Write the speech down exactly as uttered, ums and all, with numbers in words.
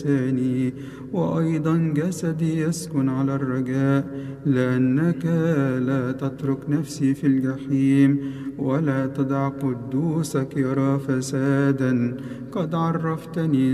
لساني، وأيضا جسدي يسكن على الرجاء، لأنك لا تترك نفسي في الجحيم، ولا تدع قدوسك يرى فسادا. قد عرفتني